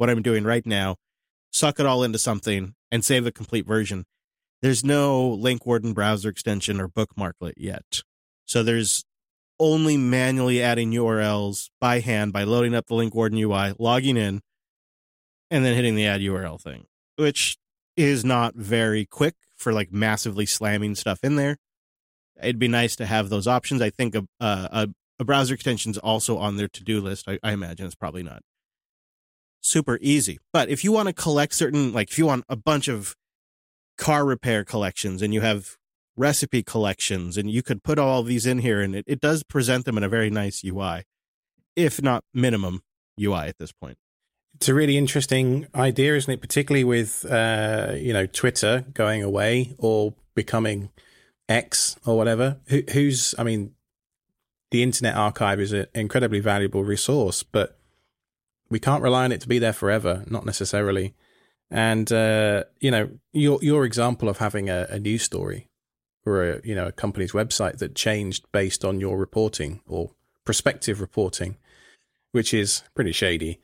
what I'm doing right now, suck it all into something, and save the complete version. There's no Link Warden browser extension or bookmarklet yet. So there's only manually adding URLs by hand by loading up the Link Warden UI, logging in, and then hitting the add URL thing, which is not very quick for like massively slamming stuff in there. It'd be nice to have those options. I think a browser extension is also on their to-do list. I imagine it's probably not super easy. But if you want to collect certain, like if you want a bunch of car repair collections and you have recipe collections, and you could put all these in here, and it does present them in a very nice UI, if not minimum UI at this point. It's a really interesting idea, isn't it? Particularly with, Twitter going away or becoming X or whatever. The Internet Archive is an incredibly valuable resource, but we can't rely on it to be there forever, not necessarily. And, your example of having a news story or a company's website that changed based on your reporting or prospective reporting, which is pretty shady.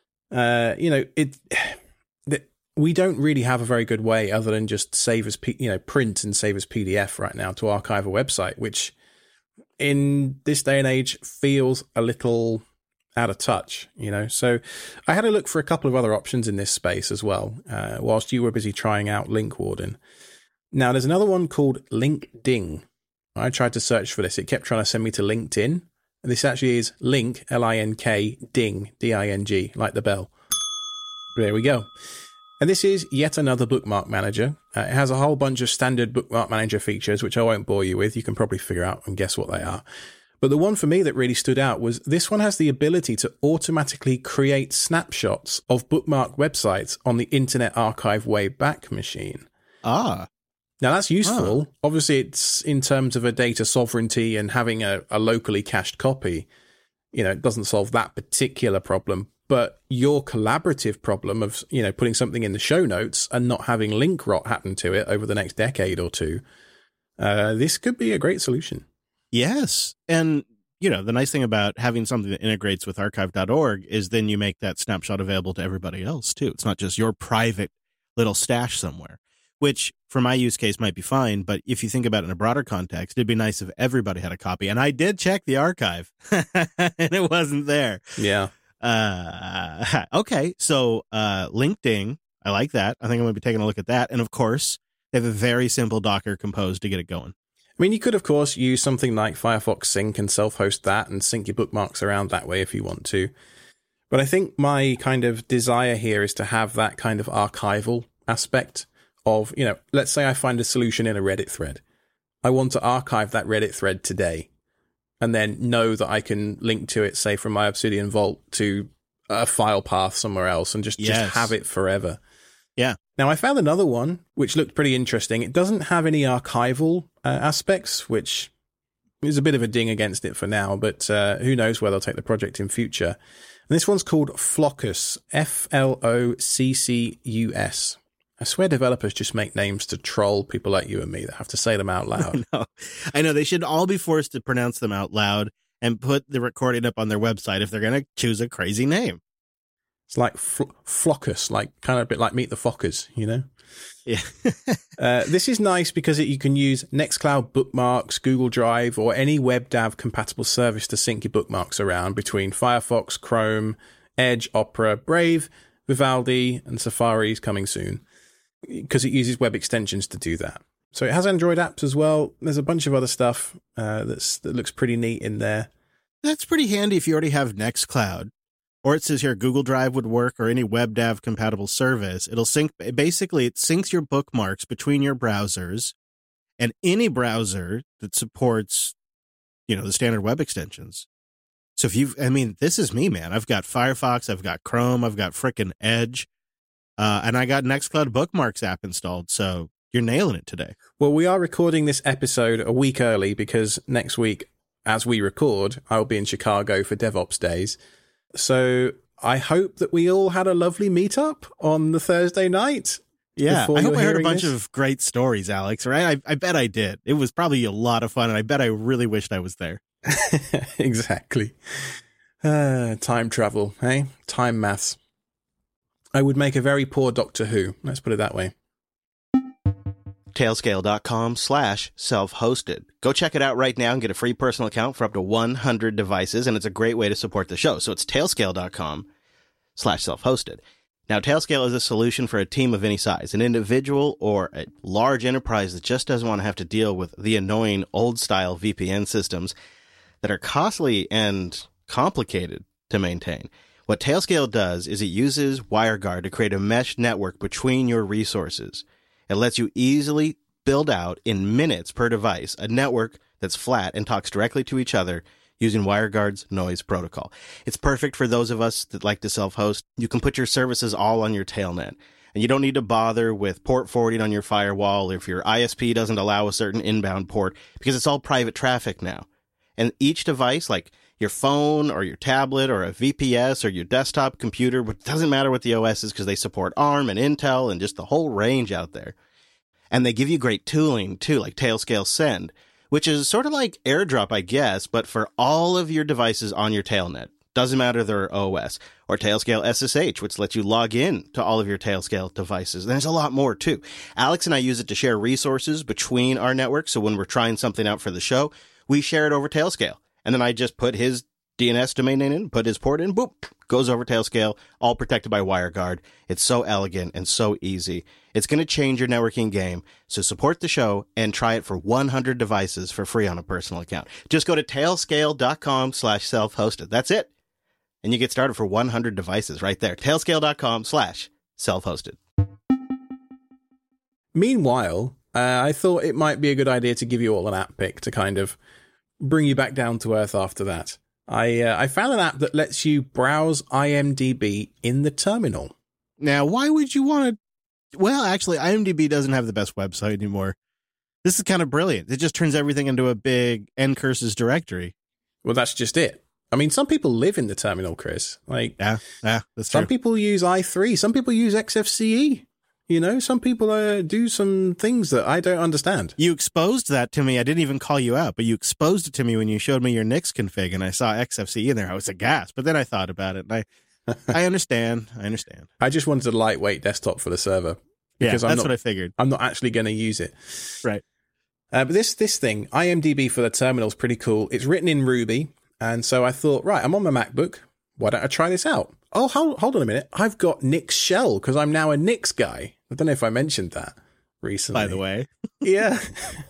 We don't really have a very good way other than just save as print and save as PDF right now to archive a website, which in this day and age feels a little out of touch, So I had a look for a couple of other options in this space as well, whilst you were busy trying out Link Warden. Now, there's another one called LinkedIn. I tried to search for this. It kept trying to send me to LinkedIn. And this actually is Link, L-I-N-K, Ding, D-I-N-G, like the bell. There we go. And this is yet another bookmark manager. It has a whole bunch of standard bookmark manager features, which I won't bore you with. You can probably figure out and guess what they are. But the one for me that really stood out was this one has the ability to automatically create snapshots of bookmarked websites on the Internet Archive Wayback Machine. Ah. Now, that's useful. Obviously, it's in terms of a data sovereignty and having a locally cached copy. It doesn't solve that particular problem. But your collaborative problem of, putting something in the show notes and not having link rot happen to it over the next decade or two, this could be a great solution. Yes. And, the nice thing about having something that integrates with archive.org is then you make that snapshot available to everybody else, too. It's not just your private little stash somewhere, which for my use case might be fine. But if you think about it in a broader context, it'd be nice if everybody had a copy. And I did check the archive and it wasn't there. Yeah. Okay. So LinkedIn, I like that. I think I'm going to be taking a look at that. And of course, they have a very simple Docker Compose to get it going. I mean, you could, of course, use something like Firefox Sync and self-host that and sync your bookmarks around that way if you want to. But I think my kind of desire here is to have that kind of archival aspect of, let's say I find a solution in a Reddit thread. I want to archive that Reddit thread today and then know that I can link to it, say, from my Obsidian Vault to a file path somewhere else and just have it forever. Yeah. Now, I found another one which looked pretty interesting. It doesn't have any archival aspects, which is a bit of a ding against it for now, but who knows where they'll take the project in future. And this one's called Floccus, F-L-O-C-C-U-S. I swear developers just make names to troll people like you and me that have to say them out loud. I know. They should all be forced to pronounce them out loud and put the recording up on their website if they're going to choose a crazy name. It's like Floccus, like kind of a bit like Meet the Fockers, Yeah. This is nice because you can use Nextcloud bookmarks, Google Drive, or any WebDAV compatible service to sync your bookmarks around between Firefox, Chrome, Edge, Opera, Brave, Vivaldi, and Safari's coming soon, because it uses web extensions to do that. So it has Android apps as well. There's a bunch of other stuff that looks pretty neat in there. That's pretty handy if you already have Nextcloud. Or it says here Google Drive would work, or any WebDAV compatible service. It'll sync. Basically, it syncs your bookmarks between your browsers, and any browser that supports, the standard web extensions. So this is me, man. I've got Firefox, I've got Chrome, I've got frickin' Edge, and I got Nextcloud Bookmarks app installed. So you're nailing it today. Well, we are recording this episode a week early because next week, as we record, I'll be in Chicago for DevOps days. So I hope that we all had a lovely meetup on the Thursday night. Yeah, I hope I heard a bunch of great stories, Alex, right? I bet I did. It was probably a lot of fun, and I bet I really wished I was there. Exactly. Time travel, hey? Time maths. I would make a very poor Doctor Who. Let's put it that way. Tailscale.com/self-hosted. Go check it out right now and get a free personal account for up to 100 devices, and it's a great way to support the show. So it's Tailscale.com/self-hosted. Now, Tailscale is a solution for a team of any size, an individual or a large enterprise that just doesn't want to have to deal with the annoying old-style VPN systems that are costly and complicated to maintain. What Tailscale does is it uses WireGuard to create a mesh network between your resources. It lets you easily build out in minutes per device a network that's flat and talks directly to each other using WireGuard's noise protocol. It's perfect for those of us that like to self-host. You can put your services all on your tailnet, and you don't need to bother with port forwarding on your firewall if your ISP doesn't allow a certain inbound port, because it's all private traffic now. And each device, like your phone or your tablet or a VPS or your desktop computer, it doesn't matter what the OS is because they support ARM and Intel and just the whole range out there. And they give you great tooling too, like Tailscale Send, which is sort of like AirDrop, I guess, but for all of your devices on your tailnet. Doesn't matter their OS. Or Tailscale SSH, which lets you log in to all of your Tailscale devices. There's a lot more too. Alex and I use it to share resources between our networks. So when we're trying something out for the show, we share it over Tailscale. And then I just put his DNS domain name in, put his port in, boop, goes over Tailscale, all protected by WireGuard. It's so elegant and so easy. It's going to change your networking game. So support the show and try it for 100 devices for free on a personal account. Just go to tailscale.com/self-hosted. That's it. And you get started for 100 devices right there. Tailscale.com/self-hosted. Meanwhile, I thought it might be a good idea to give you all an app pick to kind of bring you back down to earth after that. I found an app that lets you browse IMDb in the terminal. Now, why would you want to? Well, actually, IMDb doesn't have the best website anymore. This is kind of brilliant. It just turns everything into a big ncurses directory. Well, that's just it. I mean, some people live in the terminal, Chris. Like, yeah, that's true. Some people use i3. Some people use XFCE. You know, some people do some things that I don't understand. You exposed that to me. I didn't even call you out, but you exposed it to me when you showed me your Nix config, and I saw XFCE in there. I was aghast, but then I thought about it, and I understand. I just wanted a lightweight desktop for the server. Because that's what I figured. I'm not actually going to use it. Right. But this thing, IMDb for the terminal, is pretty cool. It's written in Ruby, and so I thought, right, I'm on my MacBook. Why don't I try this out? Oh, hold on a minute. I've got Nix Shell because I'm now a Nix guy. I don't know if I mentioned that recently. By the way. Yeah.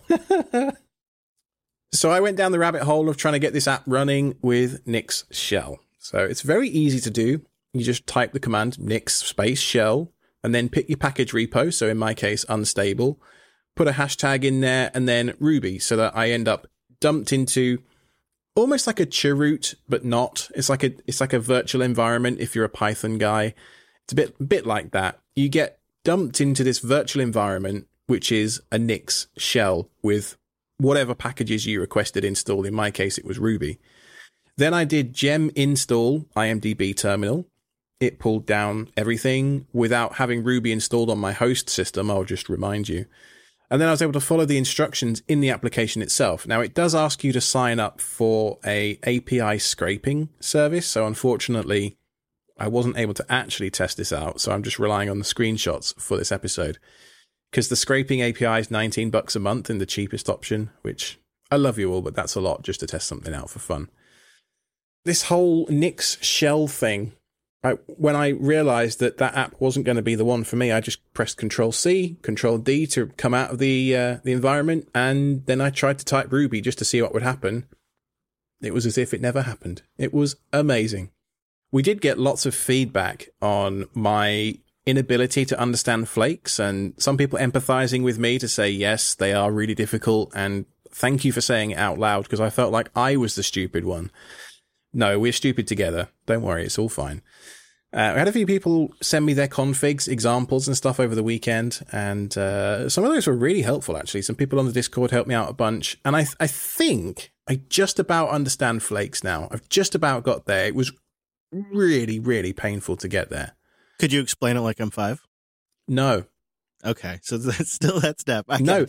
So I went down the rabbit hole of trying to get this app running with Nix Shell. So it's very easy to do. You just type the command Nix space shell and then pick your package repo. So in my case, unstable. Put a hashtag in there and then Ruby so that I end up dumped into almost like a chroot, but not. It's like a virtual environment if you're a Python guy. It's a bit like that. You get dumped into this virtual environment, which is a Nix shell with whatever packages you requested installed. In my case, it was Ruby. Then I did gem install IMDb terminal. It pulled down everything without having Ruby installed on my host system. I'll just remind you. And then I was able to follow the instructions in the application itself. Now, it does ask you to sign up for a API scraping service. So unfortunately, I wasn't able to actually test this out. So I'm just relying on the screenshots for this episode. Because the scraping API is $19 a month in the cheapest option, which I love you all, but that's a lot just to test something out for fun. This whole Nix shell thing, when I realized that app wasn't going to be the one for me, I just pressed Control-C, Control-D to come out of the environment, and then I tried to type Ruby just to see what would happen. It was as if it never happened. It was amazing. We did get lots of feedback on my inability to understand flakes, and some people empathizing with me to say, yes, they are really difficult, and thank you for saying it out loud, because I felt like I was the stupid one. No, we're stupid together. Don't worry, it's all fine. I had a few people send me their configs, examples and stuff over the weekend, and some of those were really helpful, actually. Some people on the Discord helped me out a bunch, and I think I just about understand flakes now. I've just about got there. It was really, really painful to get there. Could you explain it like I'm 5? No. Okay, so that's still that step. No,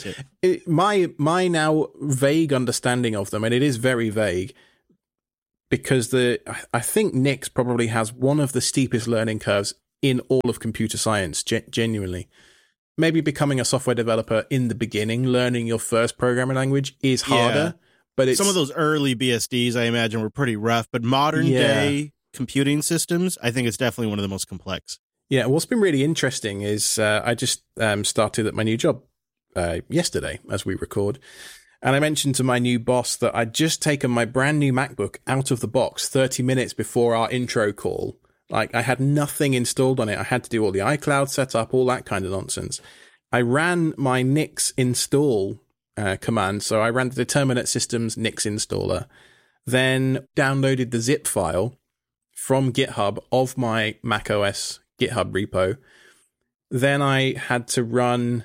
my now vague understanding of them, and it is very vague, because I think Nix probably has one of the steepest learning curves in all of computer science, genuinely. Maybe becoming a software developer in the beginning, learning your first programming language is harder. But it's, some of those early BSDs, I imagine, were pretty rough. But modern day computing systems, I think it's definitely one of the most complex. Yeah, what's been really interesting is I just started at my new job yesterday as we record. And I mentioned to my new boss that I'd just taken my brand new MacBook out of the box 30 minutes before our intro call. Like, I had nothing installed on it. I had to do all the iCloud setup, all that kind of nonsense. I ran my Nix install command. So I ran the Determinate Systems Nix installer, then downloaded the zip file from GitHub of my macOS GitHub repo. Then I had to run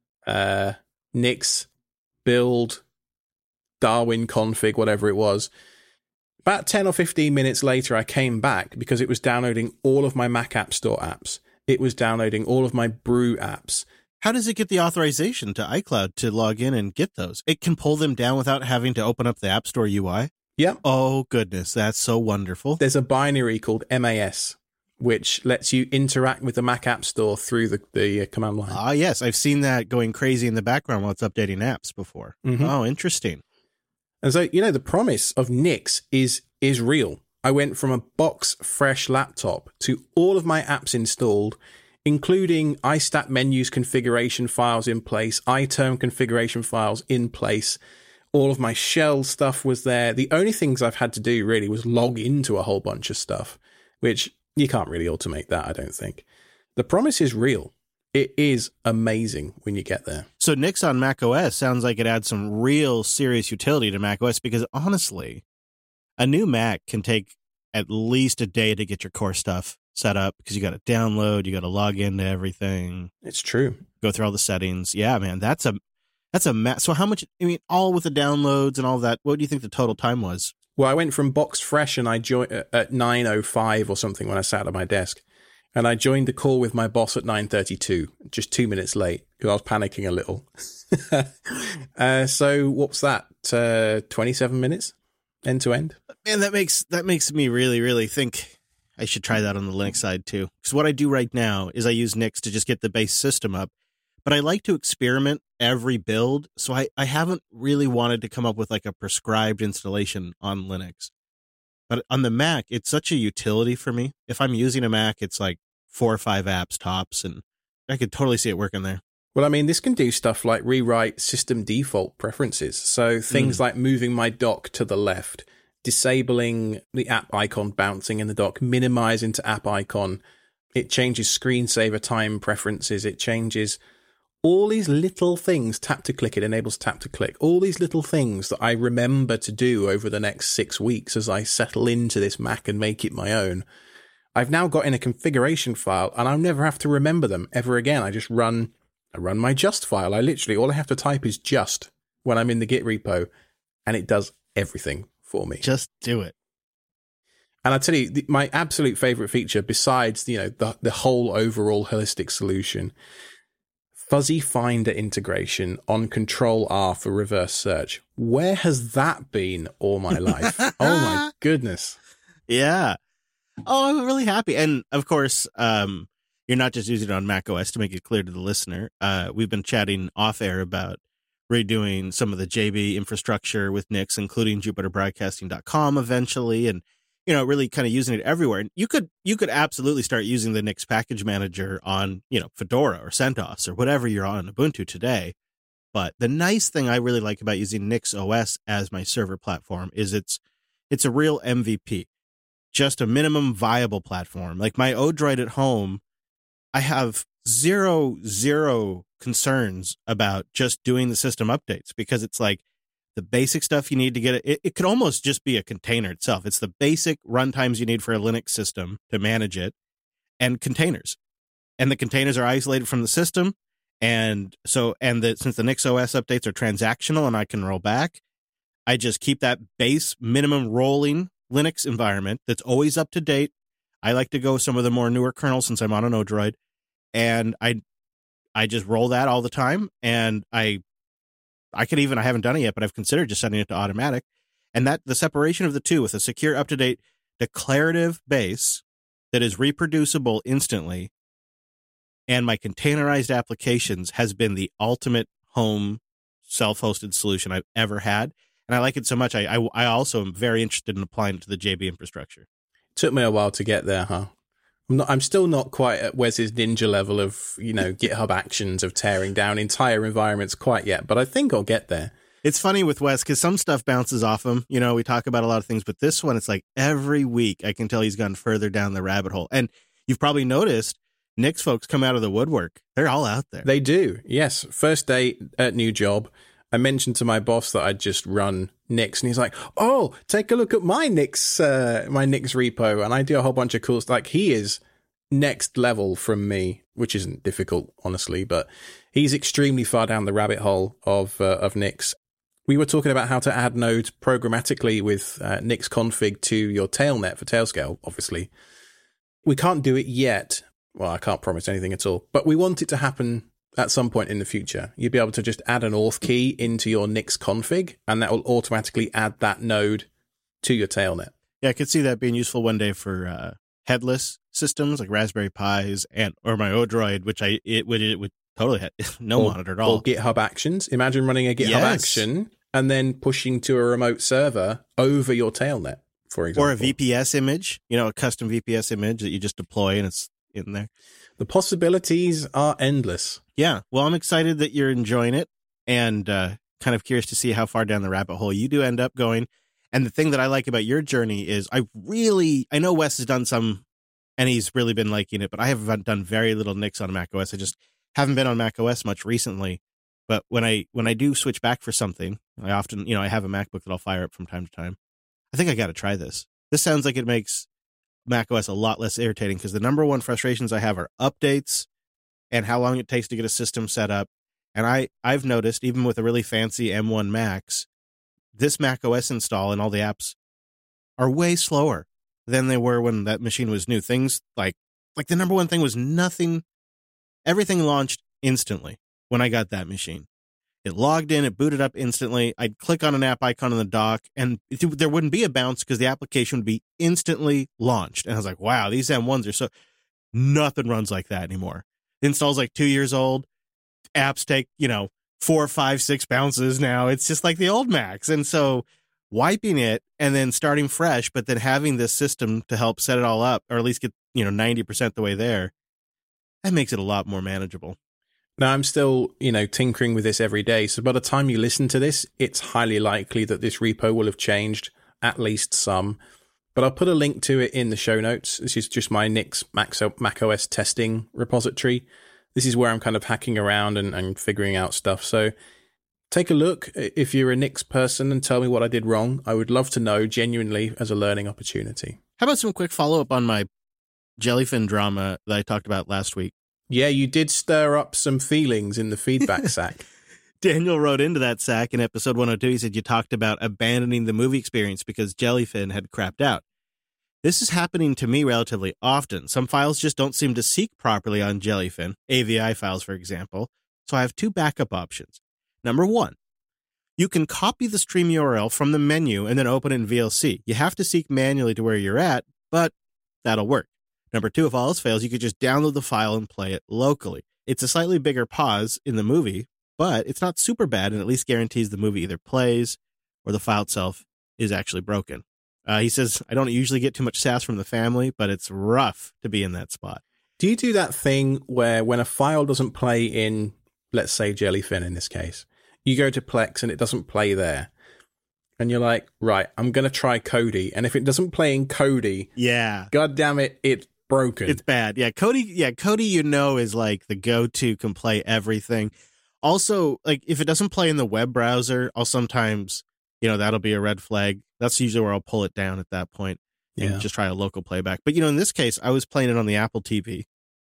Nix build Darwin config, whatever it was. About 10 or 15 minutes later, I came back because it was downloading all of my Mac App Store apps. It was downloading all of my Brew apps. How does it get the authorization to iCloud to log in and get those? It can pull them down without having to open up the App Store UI? Yep. Oh, goodness. That's so wonderful. There's a binary called MAS, which lets you interact with the Mac App Store through the command line. Ah, yes. I've seen that going crazy in the background while it's updating apps before. Mm-hmm. Oh, interesting. And so, the promise of Nix is real. I went from a box fresh laptop to all of my apps installed, including iStat menus configuration files in place, iTerm configuration files in place. All of my shell stuff was there. The only things I've had to do really was log into a whole bunch of stuff, which you can't really automate that, I don't think. The promise is real. It is amazing when you get there. So Nix on macOS sounds like it adds some real serious utility to macOS because honestly, a new Mac can take at least a day to get your core stuff set up because you got to download, you got to log into everything. It's true. Go through all the settings. Yeah, man, that's a mess. So how much, all with the downloads and all that, what do you think the total time was? Well, I went from box fresh and I joined at 9:05 or something when I sat at my desk. And I joined the call with my boss at 9:32, just 2 minutes late because I was panicking a little. So what's that? 27 minutes end to end? Man, that makes me really, really think I should try that on the Linux side too. Because what I do right now is I use Nix to just get the base system up. But I like to experiment every build. So I haven't really wanted to come up with like a prescribed installation on Linux. But on the Mac, it's such a utility for me. If I'm using a Mac, it's like 4 or 5 apps tops, and I could totally see it working there. Well, this can do stuff like rewrite system default preferences. So things like moving my dock to the left, disabling the app icon bouncing in the dock, minimizing to app icon. It changes screensaver time preferences. It changes all these little things. Tap to click, it enables tap to click. All these little things that I remember to do over the next 6 weeks as I settle into this Mac and make it my own. I've now got in a configuration file and I'll never have to remember them ever again. I run my just file. All I have to type is just when I'm in the Git repo and it does everything for me. Just do it. And I tell you, my absolute favorite feature besides, the whole overall holistic solution, fuzzy finder integration on Control R for reverse search. Where has that been all my life? Oh my goodness. Yeah. Oh, I'm really happy. And of course, you're not just using it on macOS, to make it clear to the listener. We've been chatting off air about redoing some of the JB infrastructure with Nix, including JupyterBroadcasting.com eventually, and really kind of using it everywhere. And you could absolutely start using the Nix package manager on, Fedora or CentOS or whatever you're on Ubuntu today. But the nice thing I really like about using Nix OS as my server platform is it's a real MVP. Just a minimum viable platform. Like my Odroid at home, I have zero concerns about just doing the system updates because it's like the basic stuff you need to get it. It could almost just be a container itself. It's the basic runtimes you need for a Linux system to manage it and containers. And the containers are isolated from the system. And since the Nix OS updates are transactional and I can roll back, I just keep that base minimum rolling Linux environment that's always up to date. I like to go some of the more newer kernels since I'm on an Odroid, and I just roll that all the time. And I haven't done it yet, but I've considered just setting it to automatic. And that the separation of the two with a secure, up to date, declarative base that is reproducible instantly, and my containerized applications has been the ultimate home self-hosted solution I've ever had. And I like it so much, I also am very interested in applying it to the JB infrastructure. Took me a while to get there, huh? I'm still not quite at Wes's ninja level of, GitHub Actions of tearing down entire environments quite yet, but I think I'll get there. It's funny with Wes because some stuff bounces off him. We talk about a lot of things, but this one, it's like every week I can tell he's gone further down the rabbit hole. And you've probably noticed Nix folks come out of the woodwork. They're all out there. They do, yes. First day at new job, I mentioned to my boss that I'd just run Nix, and he's like, "Oh, take a look at my Nix repo," and I do a whole bunch of cool stuff. Like, he is next level from me, which isn't difficult, honestly, but he's extremely far down the rabbit hole of Nix. We were talking about how to add nodes programmatically with Nix config to your tailnet for Tailscale, obviously. We can't do it yet. Well, I can't promise anything at all, but we want it to happen at some point in the future. You'd be able to just add an auth key into your Nix config, and that will automatically add that node to your tailnet. Yeah, I could see that being useful one day for headless systems like Raspberry Pis or my Odroid, which it would totally have no monitor at all. Or GitHub Actions. Imagine running a GitHub action and then pushing to a remote server over your tailnet, for example. Or a VPS image, a custom VPS image that you just deploy and it's in there. The possibilities are endless. Yeah. Well, I'm excited that you're enjoying it and kind of curious to see how far down the rabbit hole you do end up going. And the thing that I like about your journey is I know Wes has done some and he's really been liking it, but I have done very little Nix on macOS. I just haven't been on macOS much recently. But when I do switch back for something, I often, I have a MacBook that I'll fire up from time to time. I think I got to try this. This sounds like it makes macOS a lot less irritating because the number one frustrations I have are updates and how long it takes to get a system set up. And I've noticed, even with a really fancy M1 Max, this macOS install and all the apps are way slower than they were when that machine was new. Things like the number one thing was everything launched instantly when I got that machine. It logged in, it booted up instantly. I'd click on an app icon in the dock, and there wouldn't be a bounce because the application would be instantly launched. And I was like, wow, these M1s are so... Nothing runs like that anymore. The install's like 2 years old. Apps take, 4, 5, 6 bounces now. It's just like the old Macs. And so wiping it and then starting fresh, but then having this system to help set it all up, or at least get, 90% the way there, that makes it a lot more manageable. Now, I'm still, tinkering with this every day. So by the time you listen to this, it's highly likely that this repo will have changed at least some. But I'll put a link to it in the show notes. This is just my Nix macOS testing repository. This is where I'm kind of hacking around and figuring out stuff. So take a look if you're a Nix person and tell me what I did wrong. I would love to know, genuinely, as a learning opportunity. How about some quick follow-up on my Jellyfin drama that I talked about last week? Yeah, you did stir up some feelings in the feedback sack. Daniel wrote into that sack in episode 102. He said you talked about abandoning the movie experience because Jellyfin had crapped out. This is happening to me relatively often. Some files just don't seem to seek properly on Jellyfin, AVI files, for example. So I have 2 backup options. Number 1, you can copy the stream URL from the menu and then open it in VLC. You have to seek manually to where you're at, but that'll work. Number 2, if all else fails, you could just download the file and play it locally. It's a slightly bigger pause in the movie, but it's not super bad and at least guarantees the movie either plays or the file itself is actually broken. He says, I don't usually get too much sass from the family, but it's rough to be in that spot. Do you do that thing where when a file doesn't play in, let's say Jellyfin in this case, you go to Plex and it doesn't play there? And you're like, right, I'm going to try Kodi. And if it doesn't play in Kodi, God damn it, it's broken. It's bad. Yeah, Kodi, is like the go-to, can play everything. Also, like if it doesn't play in the web browser, I'll sometimes, that'll be a red flag. That's usually where I'll pull it down at that point and just try a local playback. But, in this case, I was playing it on the Apple TV.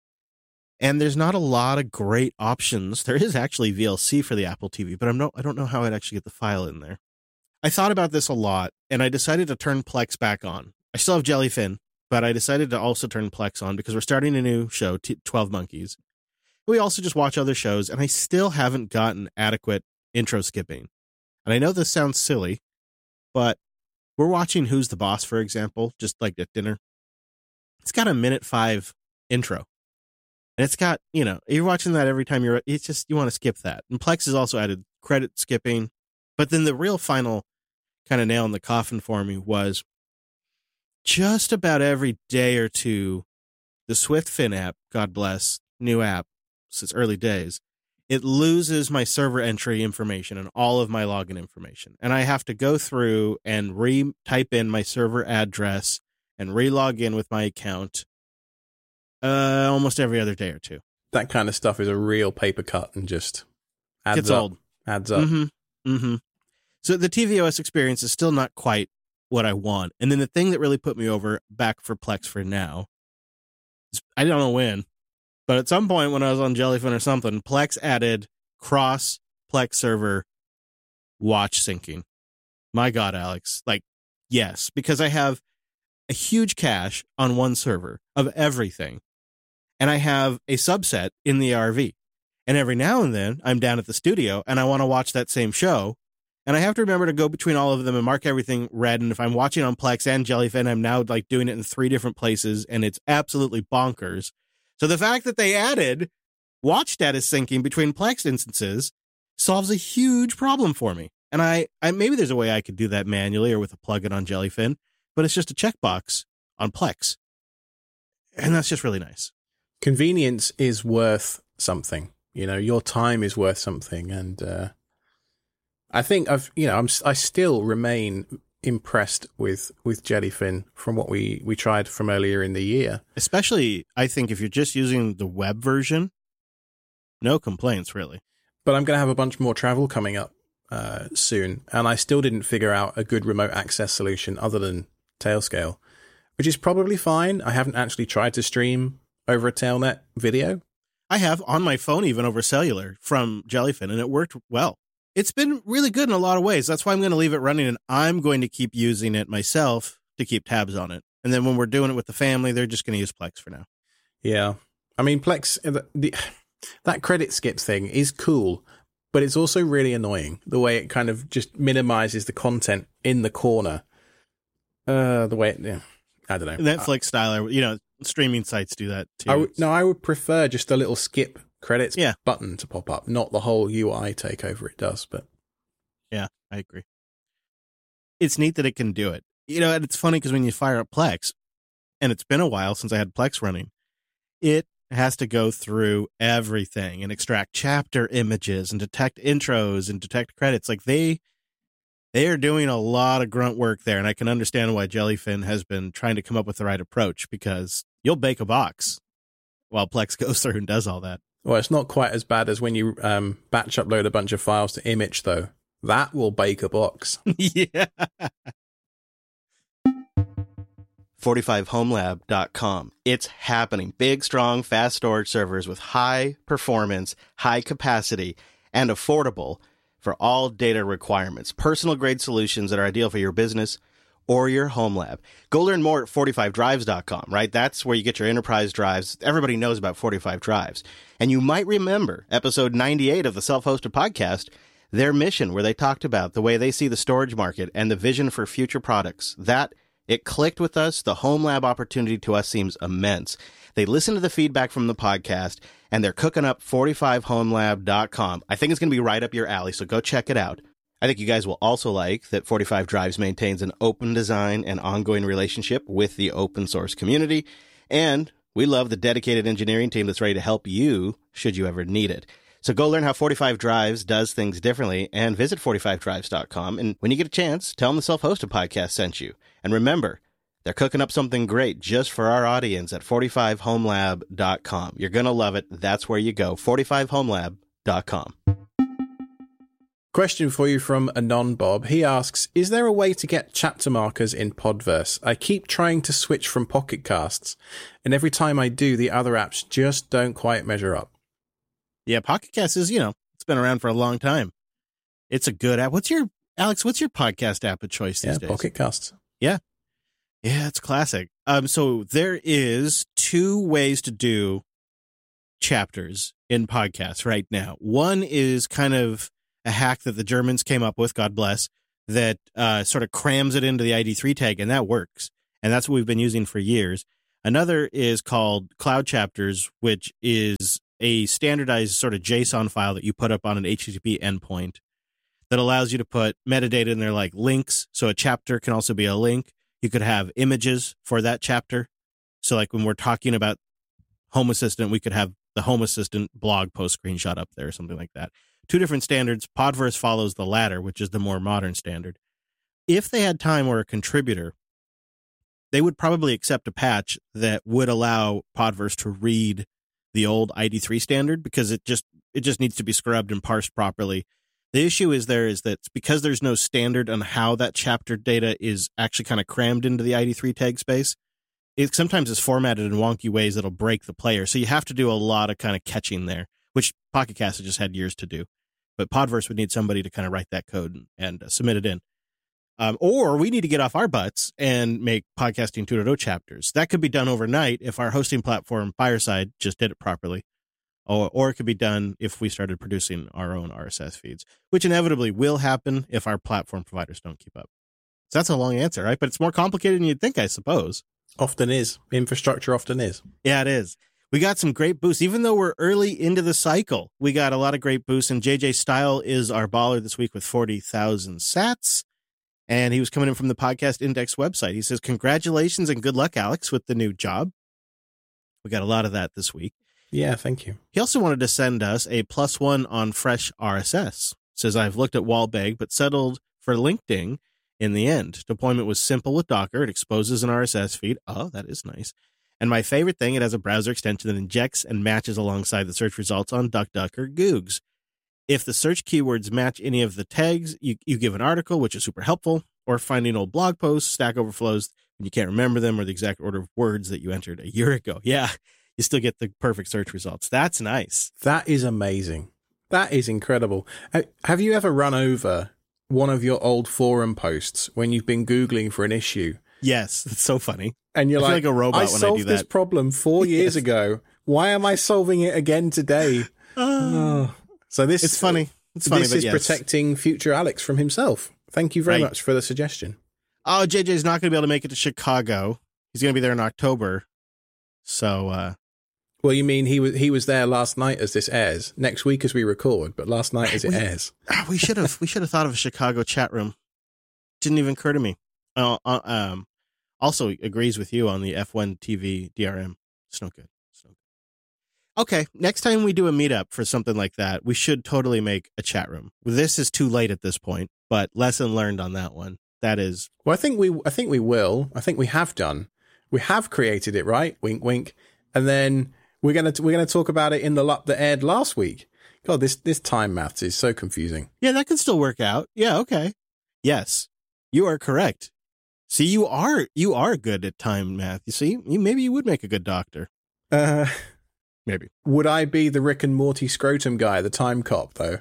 And there's not a lot of great options. There is actually VLC for the Apple TV, but I don't know how I'd actually get the file in there. I thought about this a lot, and I decided to turn Plex back on. I still have Jellyfin, but I decided to also turn Plex on because we're starting a new show, 12 Monkeys. We also just watch other shows, and I still haven't gotten adequate intro skipping. And I know this sounds silly, but we're watching Who's the Boss, for example, just like at dinner. it's got a 1:05 intro. And it's got, you're watching that every time it's just, you want to skip that. And Plex has also added credit skipping. But then the real final kind of nail in the coffin for me was just about every day or two, the SwiftFin app, God bless, new app, since early days, it loses my server entry information and all of my login information. And I have to go through and re-type in my server address and re-log in with my account almost every other day or two. That kind of stuff is a real paper cut and just adds up. Adds up. Mm-hmm. Mm-hmm. So the tvOS experience is still not quite what I want. And then the thing that really put me over back for Plex for now, I don't know when, but at some point when I was on Jellyfin or something, Plex added cross Plex server watch syncing. My God, Alex. Yes, because I have a huge cache on one server of everything. And I have a subset in the RV. And every now and then I'm down at the studio and I want to watch that same show. And I have to remember to go between all of them and mark everything red. And if I'm watching on Plex and Jellyfin, I'm now doing it in 3 different places, and it's absolutely bonkers. So the fact that they added watch status syncing between Plex instances solves a huge problem for me. And I maybe there's a way I could do that manually or with a plugin on Jellyfin, but it's just a checkbox on Plex. And that's just really nice. Convenience is worth something. Your time is worth something. And I think I still remain impressed with Jellyfin from what we tried from earlier in the year. Especially, I think, if you're just using the web version, no complaints, really. But I'm going to have a bunch more travel coming up soon, and I still didn't figure out a good remote access solution other than Tailscale, which is probably fine. I haven't actually tried to stream over a Tailnet video. I have on my phone, even over cellular from Jellyfin, and it worked well. It's been really good in a lot of ways. That's why I'm going to leave it running, and I'm going to keep using it myself to keep tabs on it. And then when we're doing it with the family, they're just going to use Plex for now. Yeah. I mean, Plex, that credit skip thing is cool, but it's also really annoying, the way it kind of just minimizes the content in the corner. I don't know. Netflix style, streaming sites do that too. I would prefer just a little skip credits button to pop up, not the whole UI takeover it does. But yeah, I agree. It's neat that it can do it. And it's funny because when you fire up Plex, and it's been a while since I had Plex running, it has to go through everything and extract chapter images and detect intros and detect credits. They are doing a lot of grunt work there, and I can understand why Jellyfin has been trying to come up with the right approach, because you'll bake a box while Plex goes through and does all that. Well, it's not quite as bad as when you batch upload a bunch of files to Image, though. That will bake a box. Yeah. 45homelab.com. It's happening. Big, strong, fast storage servers with high performance, high capacity, and affordable for all data requirements. Personal grade solutions that are ideal for your business or your home lab. Go learn more at 45drives.com, right? That's where you get your enterprise drives. Everybody knows about 45 Drives. And you might remember episode 98 of the Self-Hosted Podcast, their mission, where they talked about the way they see the storage market and the vision for future products. It clicked with us. The home lab opportunity to us seems immense. They listened to the feedback from the podcast, and they're cooking up 45homelab.com. I think it's going to be right up your alley, so go check it out. I think you guys will also like that 45 Drives maintains an open design and ongoing relationship with the open source community. And we love the dedicated engineering team that's ready to help you should you ever need it. So go learn how 45 Drives does things differently and visit 45drives.com. And when you get a chance, tell them the Self-Hosted Podcast sent you. And remember, they're cooking up something great just for our audience at 45homelab.com. You're going to love it. That's where you go. 45homelab.com. Question for you from Anon Bob. He asks, is there a way to get chapter markers in Podverse? I keep trying to switch from Pocket Casts, and every time I do, the other apps just don't quite measure up. Yeah, Pocket Casts is, it's been around for a long time. It's a good app. What's your podcast app of choice these days? Pocket Casts. Yeah. Yeah, it's classic. So there is 2 ways to do chapters in podcasts right now. One is kind of a hack that the Germans came up with, God bless, that sort of crams it into the ID3 tag, and that works. And that's what we've been using for years. Another is called Cloud Chapters, which is a standardized sort of JSON file that you put up on an HTTP endpoint that allows you to put metadata in there like links. So a chapter can also be a link. You could have images for that chapter. So like when we're talking about Home Assistant, we could have the Home Assistant blog post screenshot up there or something like that. Two different standards. Podverse follows the latter, which is the more modern standard. If they had time or a contributor, they would probably accept a patch that would allow Podverse to read the old ID3 standard, because it just needs to be scrubbed and parsed properly. The issue is that because there's no standard on how that chapter data is actually kind of crammed into the ID3 tag space, it sometimes is formatted in wonky ways that'll break the player. So you have to do a lot of kind of catching there, which Pocket Cast has just had years to do. But Podverse would need somebody to kind of write that code and submit it in. Or we need to get off our butts and make Podcasting 2.0 chapters. That could be done overnight if our hosting platform, Fireside, just did it properly. Or it could be done if we started producing our own RSS feeds, which inevitably will happen if our platform providers don't keep up. So that's a long answer, right? But it's more complicated than you'd think, I suppose. Often is. Infrastructure often is. Yeah, it is. We got some great boosts. Even though we're early into the cycle, we got a lot of great boosts. And JJ Style is our baller this week with 40,000 sats. And he was coming in from the Podcast Index website. He says, congratulations and good luck, Alex, with the new job. We got a lot of that this week. Yeah, thank you. He also wanted to send us a +1 on Fresh RSS. Says, I've looked at Wallbag, but settled for LinkedIn in the end. Deployment was simple with Docker. It exposes an RSS feed. Oh, that is nice. And my favorite thing, it has a browser extension that injects and matches alongside the search results on DuckDuck or Googs. If the search keywords match any of the tags, you give an article, which is super helpful, or finding old blog posts, Stack Overflows, when you can't remember them or the exact order of words that you entered a year ago. Yeah, you still get the perfect search results. That's nice. That is amazing. That is incredible. Have you ever run over one of your old forum posts when you've been Googling for an issue? Yes, it's so funny. And you're like a robot when I do that. solved this problem 4 years ago. Why am I solving it again today? So it's funny. It's funny. This is protecting future Alex from himself. Thank you very much for the suggestion. Oh, JJ's not going to be able to make it to Chicago. He's going to be there in October. So, well, you mean he was there last night as this airs? Next week as we record, but last night as it airs. We should have thought of a Chicago chat room. Didn't even occur to me. Also agrees with you on the F1 TV DRM. It's no good. Okay, next time we do a meetup for something like that, we should totally make a chat room. This is too late at this point, but lesson learned on that one. That is. Well, I think we will. I think we have done. We have created it, right? Wink, wink. And then we're gonna talk about it in the LUP that aired last week. God, this time maths is so confusing. Yeah, that can still work out. Yeah, okay. Yes, you are correct. See, you are good at time math. You see, maybe you would make a good doctor. Maybe. Would I be the Rick and Morty scrotum guy, the time cop, though?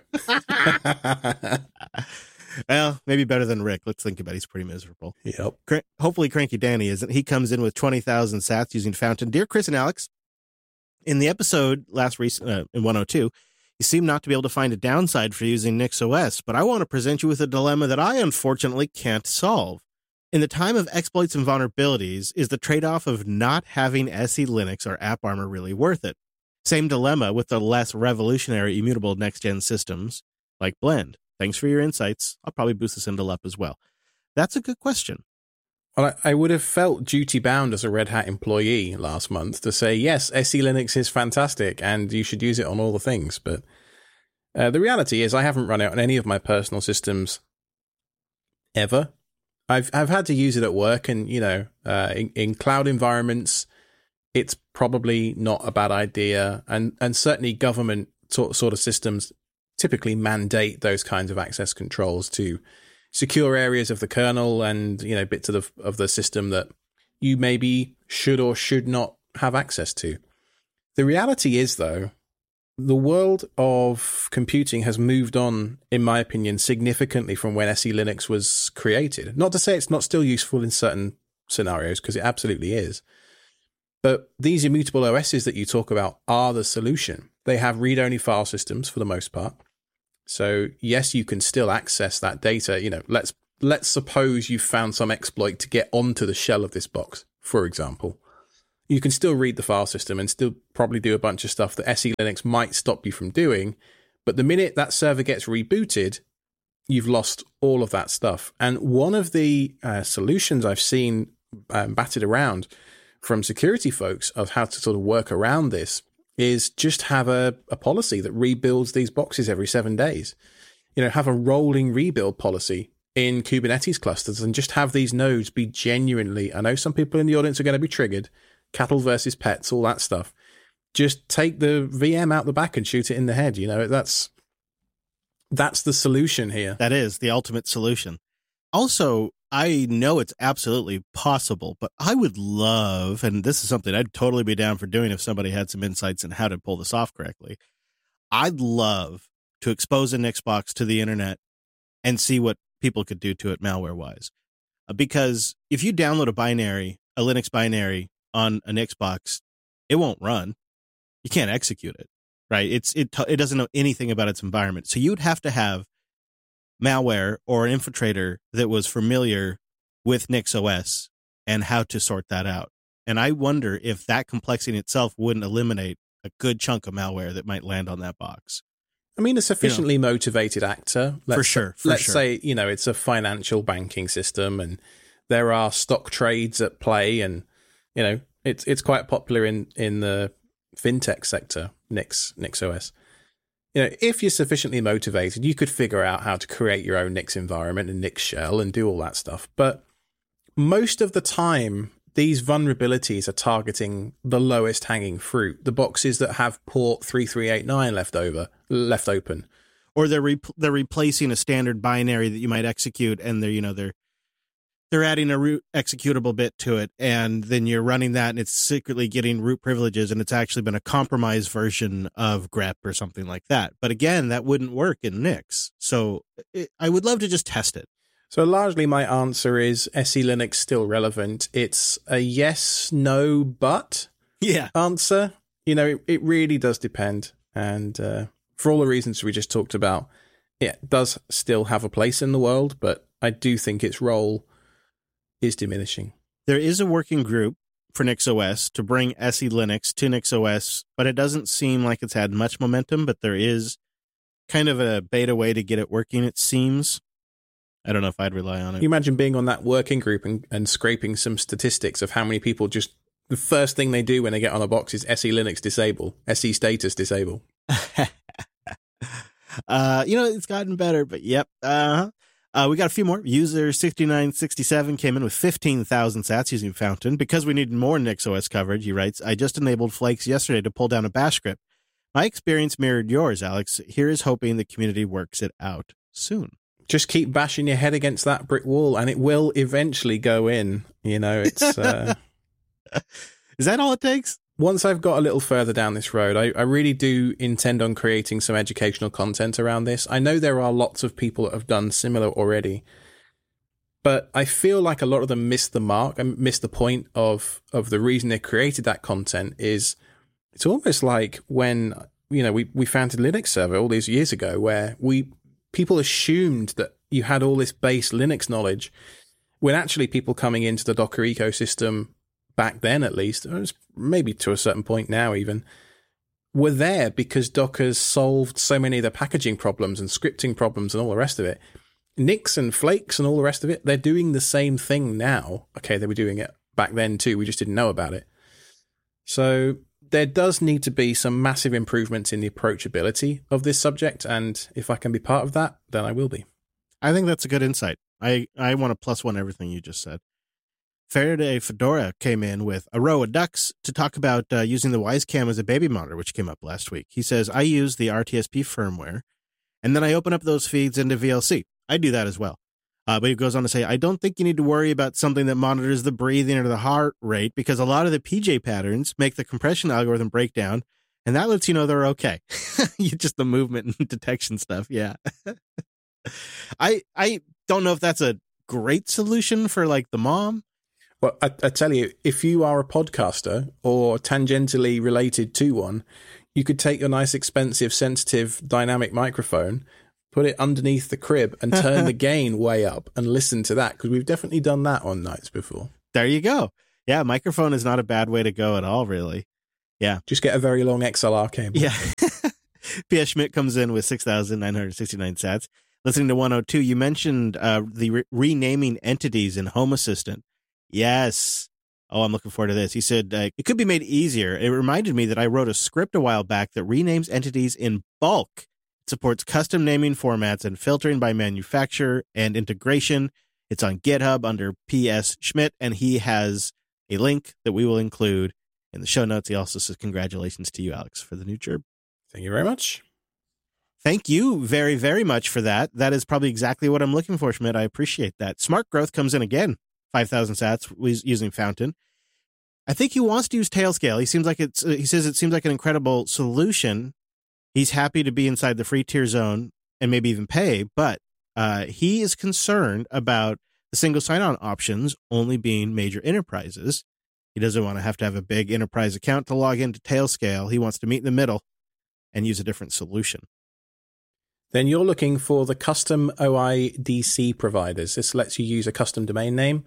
Well, maybe better than Rick. Let's think about it. He's pretty miserable. Yep. Hopefully Cranky Danny isn't. He comes in with 20,000 sats using Fountain. Dear Chris and Alex, in the episode in 102, you seem not to be able to find a downside for using NixOS, but I want to present you with a dilemma that I unfortunately can't solve. In the time of exploits and vulnerabilities, is the trade-off of not having SE Linux or AppArmor really worth it? Same dilemma with the less revolutionary immutable next-gen systems like Blend. Thanks for your insights. I'll probably boost this into LUP as well. That's a good question. Well, I would have felt duty-bound as a Red Hat employee last month to say, yes, SE Linux is fantastic and you should use it on all the things. But the reality is I haven't run it on any of my personal systems ever. I've had to use it at work and, in cloud environments, it's probably not a bad idea. And certainly government sort of systems typically mandate those kinds of access controls to secure areas of the kernel and, bits of the system that you maybe should or should not have access to. The reality is, though, the world of computing has moved on, in my opinion, significantly from when SE Linux was created. Not to say it's not still useful in certain scenarios, because it absolutely is. But these immutable OSs that you talk about are the solution. They have read-only file systems for the most part. So yes, you can still access that data. Let's suppose you found some exploit to get onto the shell of this box, for example. You can still read the file system and still probably do a bunch of stuff that SE Linux might stop you from doing. But the minute that server gets rebooted, you've lost all of that stuff. And one of the solutions I've seen batted around from security folks of how to sort of work around this is just have a policy that rebuilds these boxes every 7 days. Have a rolling rebuild policy in Kubernetes clusters and just have these nodes be genuinely, I know some people in the audience are going to be triggered, cattle versus pets, all that stuff. Just take the VM out the back and shoot it in the head. That's the solution here. That is the ultimate solution. Also, I know it's absolutely possible, but I would love, and this is something I'd totally be down for doing if somebody had some insights on how to pull this off correctly. I'd love to expose a Nixbox to the internet and see what people could do to it malware-wise. Because if you download a Linux binary on a Nixbox, it won't run. You can't execute it, right? It doesn't know anything about its environment. So you'd have to have malware or an infiltrator that was familiar with NixOS and how to sort that out. And I wonder if that complexity in itself wouldn't eliminate a good chunk of malware that might land on that box. I mean, a sufficiently motivated actor. For sure. Let's say, it's a financial banking system and there are stock trades at play and, it's quite popular in the fintech sector, NixOS. If you're sufficiently motivated, you could figure out how to create your own Nix environment and Nix shell and do all that stuff. But most of the time, these vulnerabilities are targeting the lowest hanging fruit, the boxes that have port 3389 left open. Or they're replacing a standard binary that you might execute, and they're adding a root executable bit to it, and then you're running that, and it's secretly getting root privileges, and it's actually been a compromised version of grep or something like that. But again, that wouldn't work in Nix. So I would love to just test it. So largely my answer is SE Linux still relevant. It's a yes, no, but answer. It really does depend. And for all the reasons we just talked about, it does still have a place in the world, but I do think its role is diminishing. There is a working group for NixOS to bring SE Linux to NixOS, but it doesn't seem like it's had much momentum, but there is kind of a beta way to get it working, it seems. I don't know if I'd rely on it. You imagine being on that working group and scraping some statistics of how many people just, the first thing they do when they get on a box is SE Linux disable, SE status disable. It's gotten better, but yep. We got a few more. User 6967 came in with 15,000 sats using Fountain. Because we need more NixOS coverage, he writes, I just enabled Flakes yesterday to pull down a bash script. My experience mirrored yours, Alex. Here is hoping the community works it out soon. Just keep bashing your head against that brick wall and it will eventually go in. It's... Is that all it takes? Once I've got a little further down this road, I really do intend on creating some educational content around this. I know there are lots of people that have done similar already, but I feel like a lot of them missed the mark and missed the point of the reason they created that content. Is it's almost like when, we founded Linux Server all these years ago, where people assumed that you had all this base Linux knowledge, when actually people coming into the Docker ecosystem back then, at least, it was maybe to a certain point now even, were there because Docker's solved so many of the packaging problems and scripting problems and all the rest of it. Nix and Flakes and all the rest of it, they're doing the same thing now. Okay, they were doing it back then too, we just didn't know about it. So there does need to be some massive improvements in the approachability of this subject, and if I can be part of that, then I will be. I think that's a good insight. I want to +1 everything you just said. Faraday Fedora came in with a row of ducks to talk about using the Wisecam as a baby monitor, which came up last week. He says, I use the RTSP firmware, and then I open up those feeds into VLC. I do that as well. But he goes on to say, I don't think you need to worry about something that monitors the breathing or the heart rate, because a lot of the PJ patterns make the compression algorithm break down, and that lets you know they're okay. Just the movement and detection stuff, yeah. I don't know if that's a great solution for, like, the mom. Well, I tell you, if you are a podcaster or tangentially related to one, you could take your nice, expensive, sensitive, dynamic microphone, put it underneath the crib and turn the gain way up and listen to that, because we've definitely done that on nights before. There you go. Yeah, microphone is not a bad way to go at all, really. Yeah. Just get a very long XLR cable. Yeah. P.S. Schmidt comes in with 6,969 sats. Listening to 102, you mentioned the renaming entities in Home Assistant. Yes. Oh, I'm looking forward to this. He said it could be made easier. It reminded me that I wrote a script a while back that renames entities in bulk. It supports custom naming formats and filtering by manufacturer and integration. It's on GitHub under P.S. Schmidt, and he has a link that we will include in the show notes. He also says congratulations to you, Alex, for the new job. Thank you very much. Thank you very, very much for that. That is probably exactly what I'm looking for, Schmidt. I appreciate that. Smart Growth comes in again, 5,000 sats using Fountain. I think he wants to use Tailscale. He says it seems like an incredible solution. He's happy to be inside the free tier zone and maybe even pay, but he is concerned about the single sign-on options only being major enterprises. He doesn't want to have a big enterprise account to log into Tailscale. He wants to meet in the middle and use a different solution. Then you're looking for the custom OIDC providers. This lets you use a custom domain name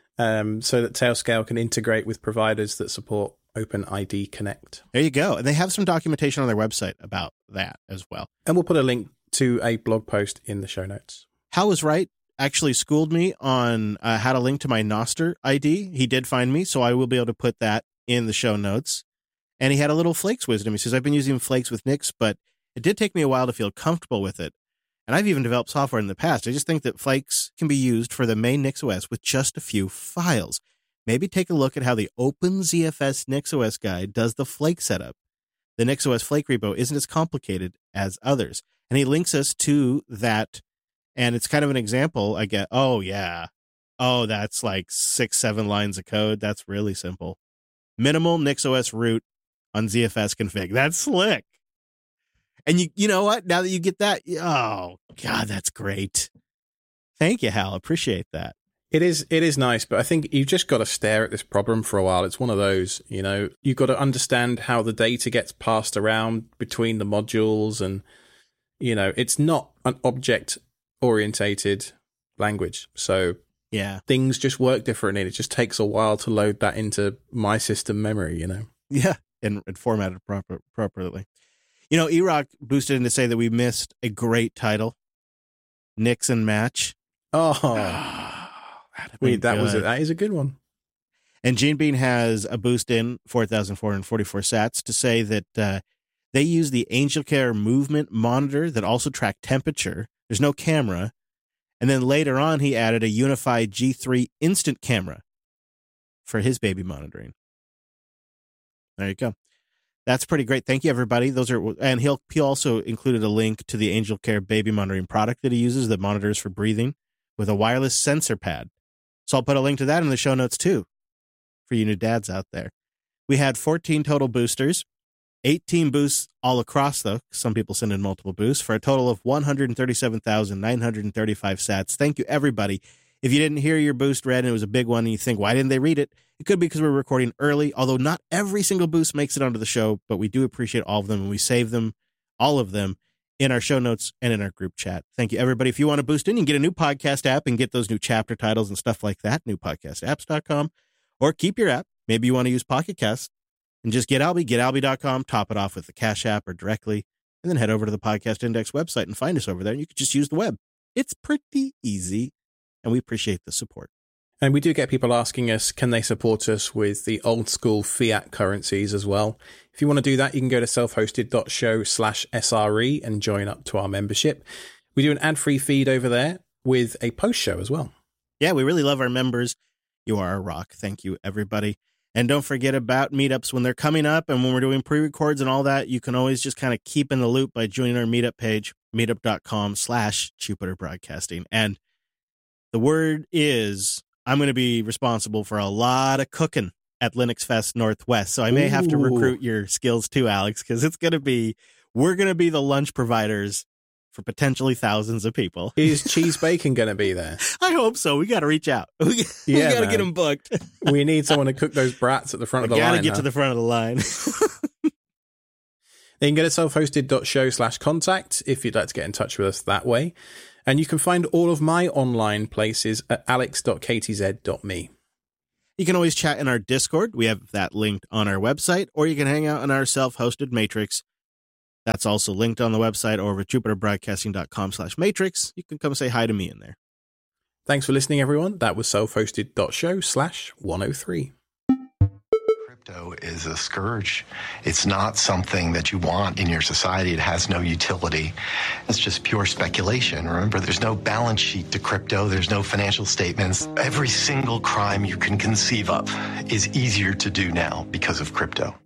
so that Tailscale can integrate with providers that support OpenID Connect. There you go. And they have some documentation on their website about that as well. And we'll put a link to a blog post in the show notes. Hal was right. Actually schooled me on how to link to my Nostr ID. He did find me, so I will be able to put that in the show notes. And he had a little Flakes wisdom. He says, I've been using Flakes with Nix, but it did take me a while to feel comfortable with it. And I've even developed software in the past. I just think that Flakes can be used for the main NixOS with just a few files. Maybe take a look at how the OpenZFS NixOS guide does the Flake setup. The NixOS Flake repo isn't as complicated as others. And he links us to that. And it's kind of an example. I get, oh, yeah. Oh, that's like 6-7 lines of code. That's really simple. Minimal NixOS root on ZFS config. That's slick. And you know what? Now that you get that, oh, God, that's great. Thank you, Hal. Appreciate that. It is nice, but I think you've just got to stare at this problem for a while. It's one of those, you've got to understand how the data gets passed around between the modules. And, it's not an object-orientated language. So yeah, things just work differently. It just takes a while to load that into my system memory, Yeah, and format it properly. E-Rock boosted in to say that we missed a great title, Nix and Match. Oh, that is a good one. And Gene Bean has a boost in 4,444 sats to say that they use the AngelCare movement monitor that also track temperature. There's no camera. And then later on, he added a unified G3 instant camera for his baby monitoring. There you go. That's pretty great. Thank you, everybody. And he also included a link to the AngelCare baby monitoring product that he uses that monitors for breathing with a wireless sensor pad. So I'll put a link to that in the show notes too, for you new dads out there. We had 14 total boosters, 18 boosts all across though. Some people send in multiple boosts for a total of 137,935 sats. Thank you, everybody. If you didn't hear your boost read and it was a big one and you think, why didn't they read it? It could be because we're recording early, although not every single boost makes it onto the show, but we do appreciate all of them, and we save them, all of them, in our show notes and in our group chat. Thank you, everybody. If you want to boost in, you can get a new podcast app and get those new chapter titles and stuff like that, newpodcastapps.com, or keep your app. Maybe you want to use Pocket Cast and just get Alby.com, top it off with the Cash App or directly, and then head over to the Podcast Index website and find us over there, and you can just use the web. It's pretty easy, and we appreciate the support. And we do get people asking us, can they support us with the old school fiat currencies as well? If you want to do that, you can go to selfhosted.show/SRE and join up to our membership. We do an ad-free feed over there with a post show as well. Yeah, we really love our members. You are a rock. Thank you, everybody. And don't forget about meetups when they're coming up and when we're doing pre-records and all that. You can always just kind of keep in the loop by joining our meetup page, meetup.com/Jupiter Broadcasting. And the word is, I'm going to be responsible for a lot of cooking at Linux Fest Northwest. So I may have to recruit your skills too, Alex, because we're going to be the lunch providers for potentially thousands of people. Is Cheese Bacon going to be there? I hope so. We got to reach out. We got to get them booked. We need someone to cook those brats at the front of the line. Got to get to the front of the line. Then you can go to selfhosted.show/contact if you'd like to get in touch with us that way. And you can find all of my online places at alex.ktz.me. You can always chat in our Discord. We have that linked on our website, or you can hang out in our self-hosted Matrix. That's also linked on the website or over at jupiterbroadcasting.com/matrix. You can come say hi to me in there. Thanks for listening, everyone. That was selfhosted.show/103. Crypto is a scourge. It's not something that you want in your society. It has no utility. It's just pure speculation. Remember, there's no balance sheet to crypto. There's no financial statements. Every single crime you can conceive of is easier to do now because of crypto.